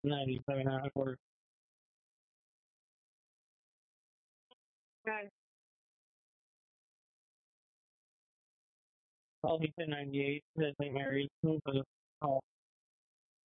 97 hours. Right. Oh, he said 98 to St. Mary's. Oh,